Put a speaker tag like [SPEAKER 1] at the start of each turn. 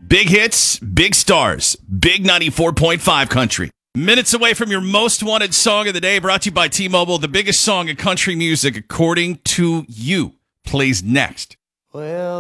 [SPEAKER 1] Big hits, big stars, big 94.5 country. Minutes away from your most wanted song of the day, brought to you by T-Mobile. The biggest song in country music, according to you, plays next.
[SPEAKER 2] Well,